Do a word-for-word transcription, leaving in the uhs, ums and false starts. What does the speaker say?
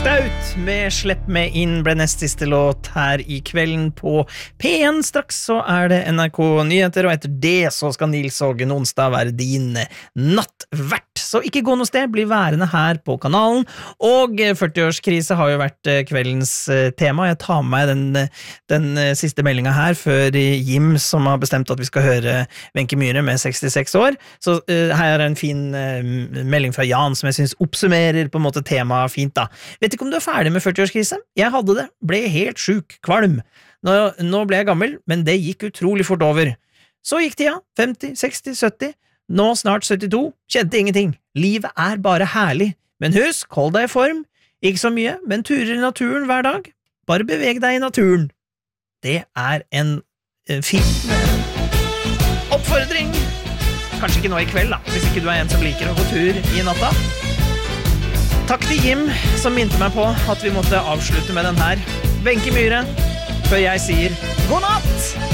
Staut med Slipp meg inn ble nest siste låt her i kvelden på P en. Straks så er det N R K Nyheter, og etter det så skal Nils Åge Onsdag være din nattvert. Så ikke gå noe sted, bli værende her på kanalen. Og førti-årskrise har jo vært kveldens tema. Jeg tar med meg den, den siste meldingen her før Jim, som har bestemt at vi skal høre Wenche Myhre med sekstiseks år. Så uh, her er en fin uh, melding fra Jan som jeg synes oppsummerer på en måte temaet fint da. Vet ikke om du er ferdig med førti-årskrise? Jeg hadde det, ble helt syk, kvalm. Nå, nå ble jeg gammel, men det gikk utrolig fort over. Så gikk tida, femti, seksti, sytti, nå snart syttito, kjente ingenting. Livet er bare herlig. Men husk, hold deg i form. Ikke så mye, men turer i naturen hver dag. Bare beveg deg i naturen. Det er en, en fin oppfordring. Kanskje ikke nå i kveld da, hvis ikke du er en som liker å gå tur i natta. Takk til Jim, som minte meg på at vi måtte avslutte med den her. Wenche Myhre, før jeg sier god natt!